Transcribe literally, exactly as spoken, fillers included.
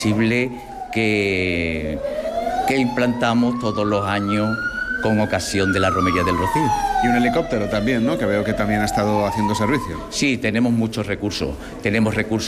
que, que implantamos todos los años con ocasión de la Romería del Rocío. Y un helicóptero también, ¿no? Que veo que también ha estado haciendo servicio. Sí, tenemos muchos recursos. Tenemos recursos